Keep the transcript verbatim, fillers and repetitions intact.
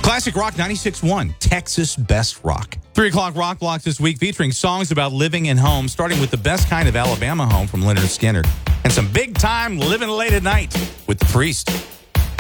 Classic Rock ninety-six point one, Texas Best Rock. three o'clock Rock Blocks this week featuring songs about living in homes, starting with the best kind of Alabama home from Leonard Skinner, and some big time living late at night with the Priest.